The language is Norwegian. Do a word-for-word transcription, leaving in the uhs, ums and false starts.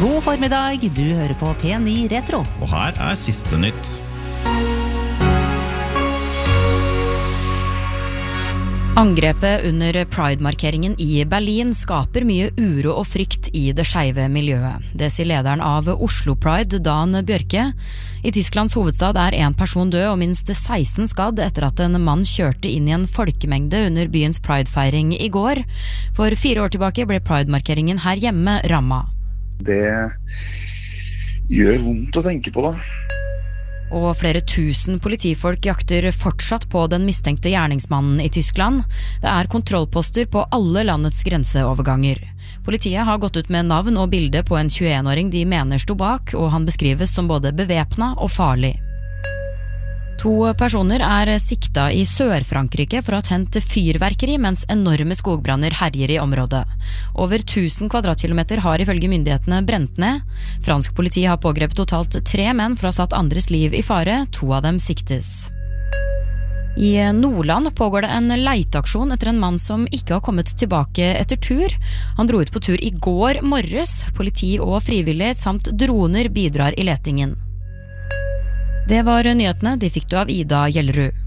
God formiddag, du hører på P ni Retro. Og her er siste nytt. Angrepet under Pride-markeringen i Berlin skaper mye uro og frykt i det skeive miljøet. Det sier lederen av Oslo Pride, Dan Bjørke. I Tysklands hovedstad er en person død og minst seksten skadd etter at en mann kjørte inn i en folkemengde under byens Pride-feiring i går. For fire år tilbake ble Pride-markeringen her hjemme rammet. Det gjør vondt å tenke på da. Og flere tusen politifolk jakter fortsatt på den mistenkte gjerningsmannen i Tyskland. Det er kontrollposter på alle landets grenseoverganger. Politiet har gått ut med navn og bilde på en tjueen-åring de mener sto bak, og han beskrives som både bevepnet og farlig. To personer er sikta i Sør-Frankrike for å ha tent fyrverkeri mens enorme skogbranner herjer i området. Over tusen kvadratkilometer har ifølge myndighetene brent ned. Fransk politi har pågrepet totalt tre menn for å ha satt andres liv i fare, to av dem siktes. I Nordland pågår det en leiteaksjon etter en mann som ikke har kommet tilbake etter tur. Han dro ut på tur i går morges. Politi og frivillige samt droner bidrar i letingen. Det var nyhetene, de fikk du av Ida Gjellerud.